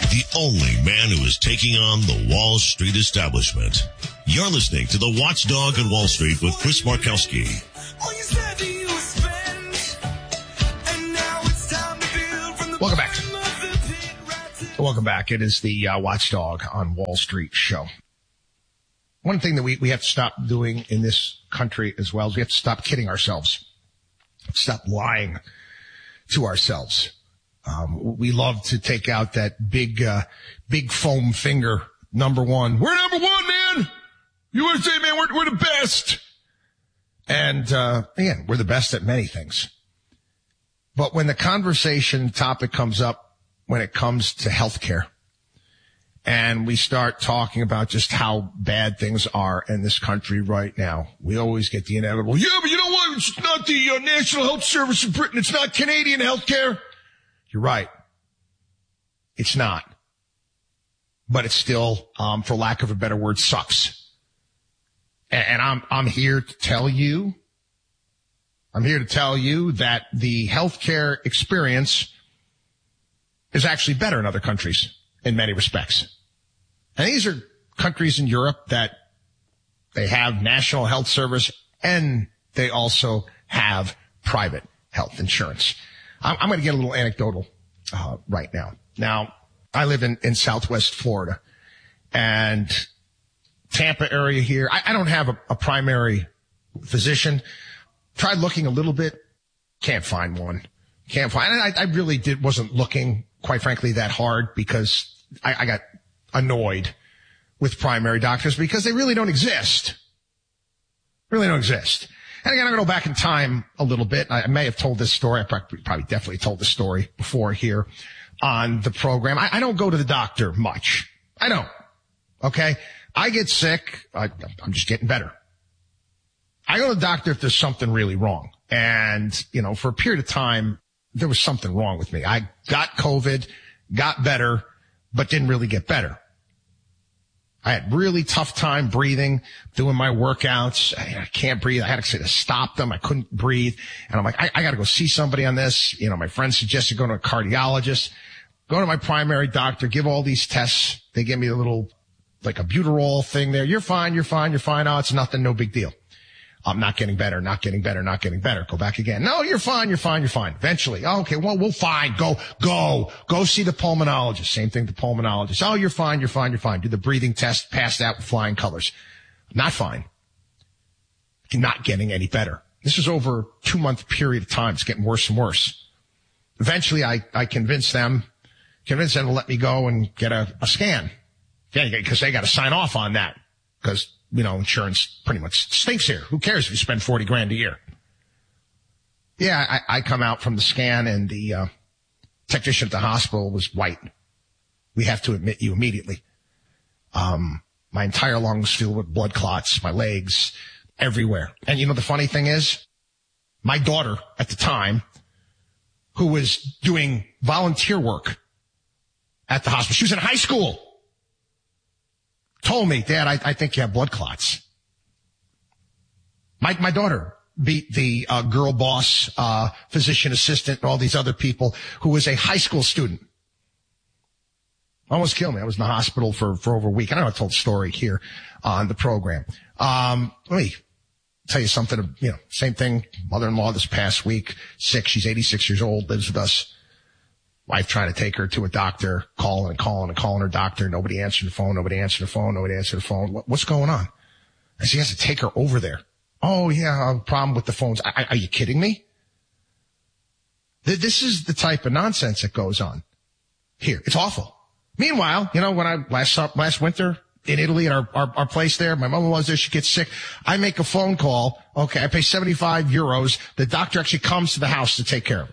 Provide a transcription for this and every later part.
the only man who is taking on the Wall Street establishment. You're listening to The Watchdog on Wall Street with Chris Markowski. Welcome back. Welcome back. It is the Watchdog on Wall Street show. One thing that we have to stop doing in this country as well is we have to stop kidding ourselves. Stop lying to ourselves. We love to take out that big foam finger, number one. We're number one, man. USA, man, we're the best. And, again, we're the best at many things. But when the conversation topic comes up, when it comes to healthcare, and we start talking about just how bad things are in this country right now, we always get the inevitable, yeah, but you know what? It's not the National Health Service in Britain. It's not Canadian healthcare. You're right. It's not. But it still, for lack of a better word, sucks. And I'm here to tell you that the healthcare experience is actually better in other countries in many respects. And these are countries in Europe that they have national health service and they also have private health insurance. I'm going to get a little anecdotal right now. Now, I live in Southwest Florida and Tampa area here. I don't have a primary physician. Tried looking a little bit. Can't find one. I really wasn't looking, quite frankly, that hard because I got annoyed with primary doctors because they really don't exist. Really don't exist. And again, I'm going to go back in time a little bit. I may have told this story. I probably definitely told the story before here on the program. I don't go to the doctor much. I don't. Okay. I get sick. I'm just getting better. I go to the doctor if there's something really wrong. And, for a period of time, there was something wrong with me. I got COVID, got better, but didn't really get better. I had really tough time breathing, doing my workouts. I can't breathe. I had to stop them. I couldn't breathe. And I'm like, I got to go see somebody on this. My friend suggested going to a cardiologist, go to my primary doctor, give all these tests. They give me a little, like a Buterol thing there. You're fine. Oh, it's nothing. No big deal. I'm not getting better. Go back again. No, you're fine. Eventually. Oh, okay. Well, we'll fine. Go see the pulmonologist. Same thing, the pulmonologist. Oh, you're fine. Do the breathing test, passed out with flying colors. Not fine. Not getting any better. This is over a 2-month period of time. It's getting worse and worse. Eventually I convinced them to let me go and get a scan. Yeah, because they got to sign off on that. Because, insurance pretty much stinks here. Who cares if you spend $40,000 a year? Yeah, I come out from the scan and the technician at the hospital was white. We have to admit you immediately. My entire lungs filled with blood clots, my legs, everywhere. And the funny thing is, my daughter at the time, who was doing volunteer work at the hospital, she was in high school, told me, Dad, I think you have blood clots. My daughter beat the girl boss, physician assistant, and all these other people who was a high school student. Almost killed me. I was in the hospital for over a week. I know I told the story here on the program. Let me tell you something, same thing. Mother-in-law this past week, sick. She's 86 years old, lives with us. Wife trying to take her to a doctor, calling her doctor. Nobody answered the phone. What's going on? And she has to take her over there. Oh, yeah, a problem with the phones. Are you kidding me? This is the type of nonsense that goes on here. It's awful. Meanwhile, when I last winter in Italy at our place there, my mother was there, she gets sick. I make a phone call. Okay, I pay 75 euros. The doctor actually comes to the house to take care of her.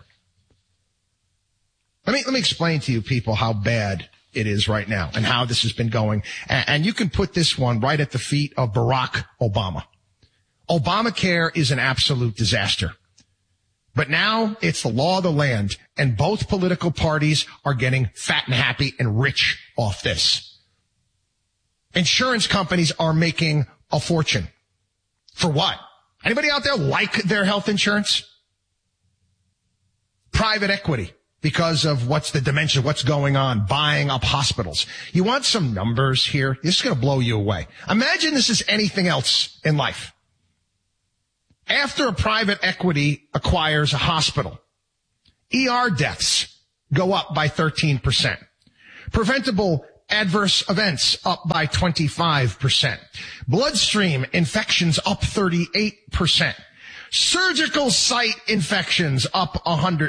Let me explain to you people how bad it is right now and how this has been going. And you can put this one right at the feet of Barack Obama. Obamacare is an absolute disaster. But now it's the law of the land, and both political parties are getting fat and happy and rich off this. Insurance companies are making a fortune. For what? Anybody out there like their health insurance? Private equity. because of what's the dimension, what's going on, buying up hospitals. You want some numbers here? This is going to blow you away. Imagine this is anything else in life. After a private equity acquires a hospital, ER deaths go up by 13%. Preventable adverse events up by 25%. Bloodstream infections up 38%. Surgical site infections up 100%.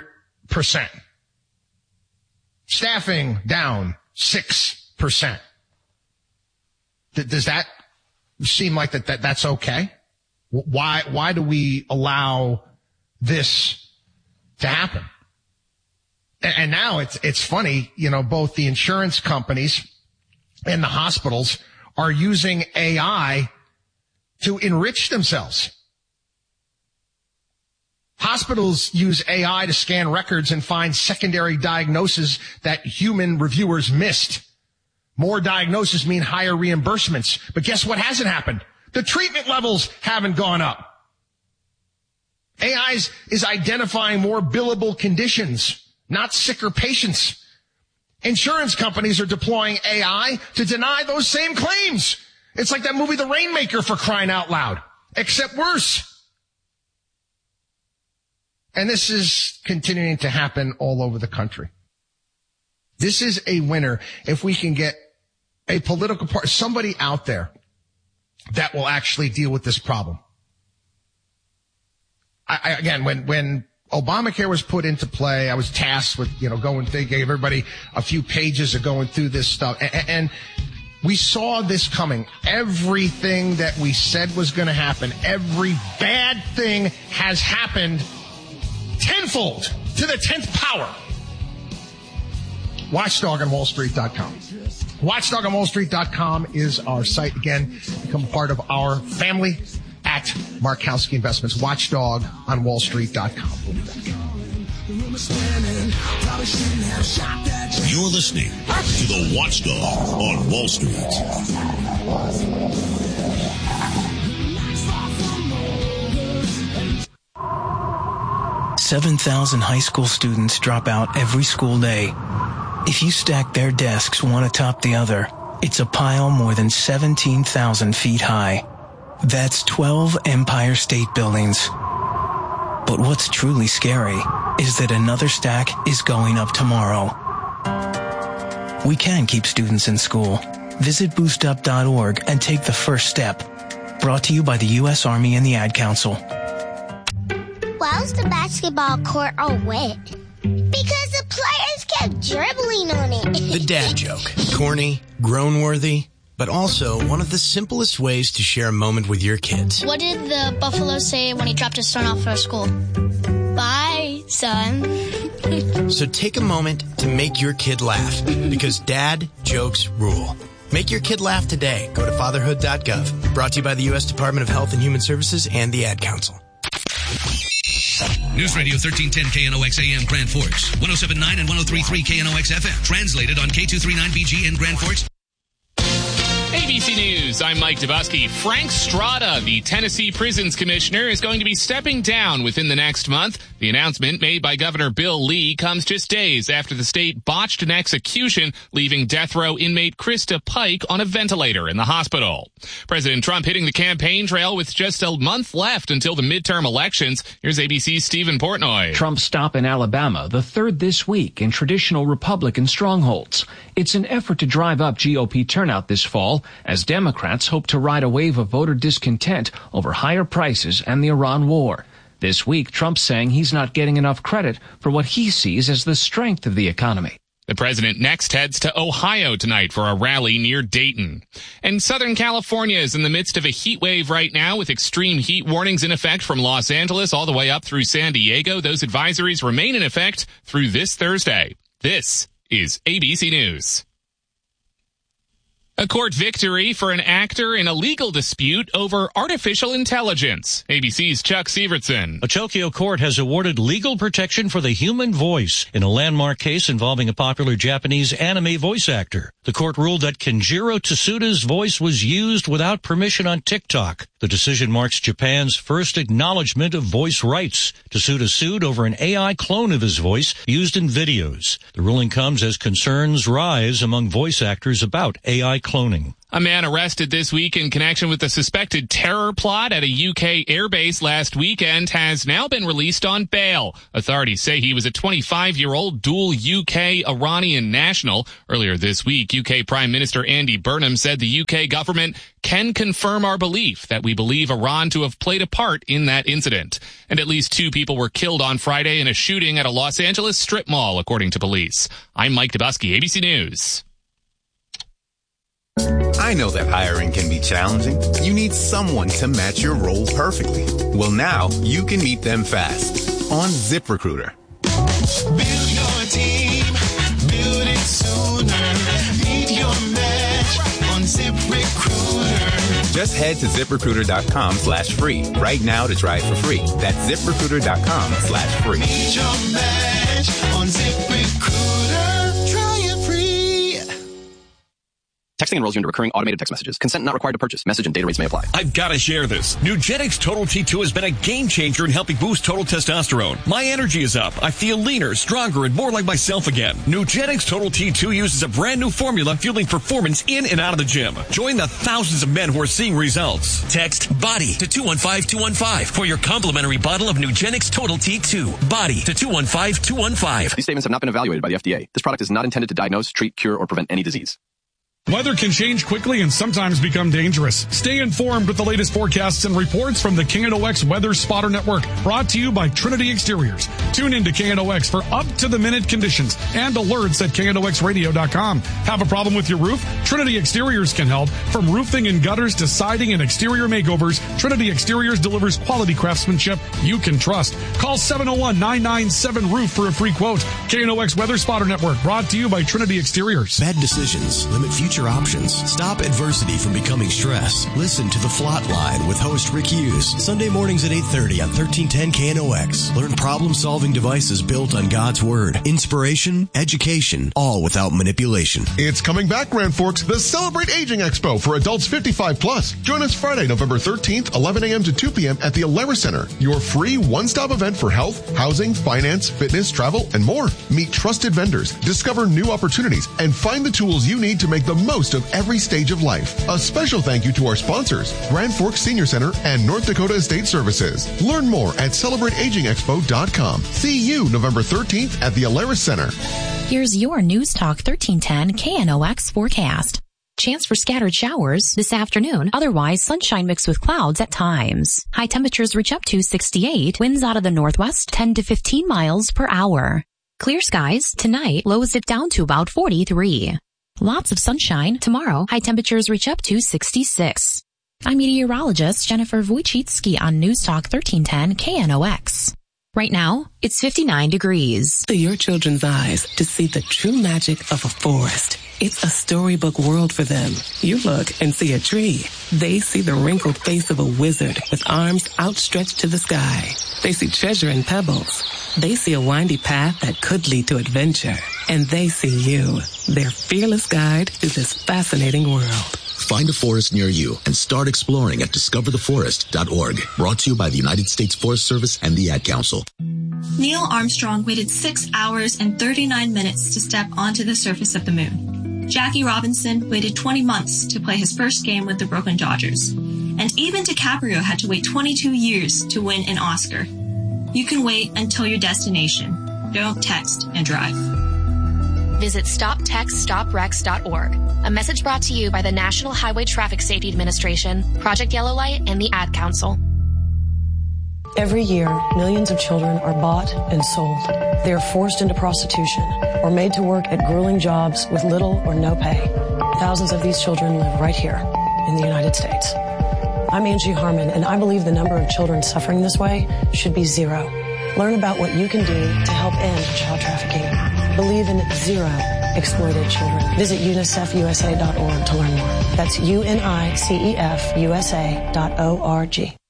Staffing down 6%. Does that seem like that's okay? Why do we allow this to happen? And now it's funny, both the insurance companies and the hospitals are using AI to enrich themselves. Hospitals use AI to scan records and find secondary diagnoses that human reviewers missed. More diagnoses mean higher reimbursements. But guess what hasn't happened? The treatment levels haven't gone up. AI is identifying more billable conditions, not sicker patients. Insurance companies are deploying AI to deny those same claims. It's like that movie The Rainmaker, for crying out loud, except worse. And this is continuing to happen all over the country. This is a winner if we can get a political party, somebody out there that will actually deal with this problem. Again, when Obamacare was put into play, I was tasked with, gave everybody a few pages of going through this stuff. And we saw this coming. Everything that we said was going to happen, every bad thing has happened tenfold to the 10th power. WatchdogOnWallStreet.com. WatchdogOnWallStreet.com is our site. Again, become part of our family at Markowski Investments. WatchdogOnWallStreet.com. We'll be back. You're listening to the Watchdog on Wall Street. 7,000 high school students drop out every school day. If you stack their desks one atop the other, it's a pile more than 17,000 feet high. That's 12 Empire State Buildings. But what's truly scary is that another stack is going up tomorrow. We can keep students in school. Visit boostup.org and take the first step. Brought to you by the U.S. Army and the Ad Council. Why was the basketball court all wet? Because the players kept dribbling on it. The dad joke. Corny, groan-worthy, but also one of the simplest ways to share a moment with your kids. What did the buffalo say when he dropped his son off for school? Bye, son. So take a moment to make your kid laugh, because dad jokes rule. Make your kid laugh today. Go to fatherhood.gov. Brought to you by the U.S. Department of Health and Human Services and the Ad Council. News Radio 1310 KNOX AM Grand Forks, 107.9 and 103.3 KNOX FM. Translated on K239BG in Grand Forks. ABC News, I'm Mike Dubusky. Frank Strada, the Tennessee Prisons Commissioner, is going to be stepping down within the next month. The announcement made by Governor Bill Lee comes just days after the state botched an execution, leaving death row inmate Krista Pike on a ventilator in the hospital. President Trump hitting the campaign trail with just a month left until the midterm elections. Here's ABC's Stephen Portnoy. Trump's stop in Alabama, the third this week in traditional Republican strongholds. It's an effort to drive up GOP turnout this fall, as Democrats hope to ride a wave of voter discontent over higher prices and the Iran war. This week, Trump's saying he's not getting enough credit for what he sees as the strength of the economy. The president next heads to Ohio tonight for a rally near Dayton. And Southern California is in the midst of a heat wave right now, with extreme heat warnings in effect from Los Angeles all the way up through San Diego. Those advisories remain in effect through this Thursday. This is ABC News. A court victory for an actor in a legal dispute over artificial intelligence. ABC's Chuck Sievertson. A Tokyo court has awarded legal protection for the human voice in a landmark case involving a popular Japanese anime voice actor. The court ruled that Kenjiro Tsuda's voice was used without permission on TikTok. The decision marks Japan's first acknowledgement of voice rights. Tsuda sued over an AI clone of his voice used in videos. The ruling comes as concerns rise among voice actors about AI cloning. A man arrested this week in connection with a suspected terror plot at a UK airbase last weekend has now been released on bail. Authorities say he was a 25-year-old dual UK-Iranian national. Earlier this week, UK Prime Minister Andy Burnham said the UK government can confirm our belief that we believe Iran to have played a part in that incident. And at least 2 people were killed on Friday in a shooting at a Los Angeles strip mall, according to police. I'm Mike Dubusky, ABC News. I know that hiring can be challenging. You need someone to match your role perfectly. Well, now you can meet them fast on ZipRecruiter. Build your team, build it sooner. Meet your match on ZipRecruiter. Just head to ZipRecruiter.com/free right now to try it for free. That's ZipRecruiter.com/free. Meet your match on ZipRecruiter. Try it free. Texting enrolls you into recurring automated text messages. Consent not required to purchase. Message and data rates may apply. I've got to share this. Nugenix Total T2 has been a game changer in helping boost total testosterone. My energy is up. I feel leaner, stronger, and more like myself again. Nugenix Total T2 uses a brand new formula fueling performance in and out of the gym. Join the thousands of men who are seeing results. Text BODY to 215215 for your complimentary bottle of Nugenix Total T2. BODY to 215215. These statements have not been evaluated by the FDA. This product is not intended to diagnose, treat, cure, or prevent any disease. Weather can change quickly and sometimes become dangerous. Stay informed with the latest forecasts and reports from the KNOX Weather Spotter Network, brought to you by Trinity Exteriors. Tune in to KNOX for up-to-the-minute conditions and alerts at knoxradio.com. Have a problem with your roof? Trinity Exteriors can help. From roofing and gutters to siding and exterior makeovers, Trinity Exteriors delivers quality craftsmanship you can trust. Call 701-997-ROOF for a free quote. KNOX Weather Spotter Network, brought to you by Trinity Exteriors. Bad decisions limit future options. Stop adversity from becoming stress. Listen to The Flot Line with host Rick Hughes. Sunday mornings at 8:30 on 1310 KNOX. Learn problem-solving devices built on God's Word. Inspiration, education, all without manipulation. It's coming back, Grand Forks, the Celebrate Aging Expo for adults 55 plus. Join us Friday, November 13th, 11 a.m. to 2 p.m. at the Alerus Center. Your free one-stop event for health, housing, finance, fitness, travel, and more. Meet trusted vendors, discover new opportunities, and find the tools you need to make the most of every stage of life. A special thank you to our sponsors, Grand Forks Senior Center and North Dakota Estate Services. Learn more at CelebrateAgingExpo.com. See you November 13th at the Alerus Center. Here's your News Talk 1310 KNOX forecast. Chance for scattered showers this afternoon. Otherwise, sunshine mixed with clouds at times. High temperatures reach up to 68. Winds out of the northwest 10 to 15 miles per hour. Clear skies tonight. Lows dip down to about 43. Lots of sunshine tomorrow. High temperatures reach up to 66. I'm meteorologist Jennifer Wojcicki on News Talk 1310 KNOX. Right now, it's 59 degrees. To your children's eyes, to see the true magic of a forest. It's a storybook world for them. You look and see a tree. They see the wrinkled face of a wizard with arms outstretched to the sky. They see treasure in pebbles. They see a windy path that could lead to adventure. And they see you, their fearless guide through this fascinating world. Find a forest near you and start exploring at discovertheforest.org. Brought to you by the United States Forest Service and the Ad Council. Neil Armstrong waited 6 hours and 39 minutes to step onto the surface of the moon. Jackie Robinson waited 20 months to play his first game with the Brooklyn Dodgers. And even DiCaprio had to wait 22 years to win an Oscar. You can wait until your destination. Don't text and drive. Visit StopTextStopWrecks.org. A message brought to you by the National Highway Traffic Safety Administration, Project Yellow Light, and the Ad Council. Every year, millions of children are bought and sold. They are forced into prostitution or made to work at grueling jobs with little or no pay. Thousands of these children live right here in the United States. I'm Angie Harmon, and I believe the number of children suffering this way should be zero. Learn about what you can do to help end child trafficking. Believe in zero exploited children. Visit UNICEFUSA.org to learn more. That's UNICEFUSA.org.